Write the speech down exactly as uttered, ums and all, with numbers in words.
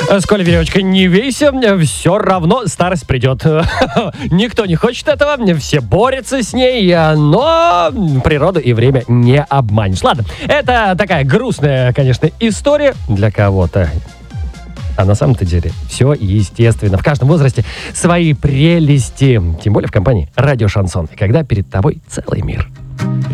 Сколь веревочка не вейся, все равно старость придет. Никто не хочет этого, все борются с ней, но природу и время не обманешь. Ладно, это такая грустная, конечно, история для кого-то. А на самом-то деле все естественно. В каждом возрасте свои прелести. Тем более в компании «Радио Шансон», когда перед тобой целый мир.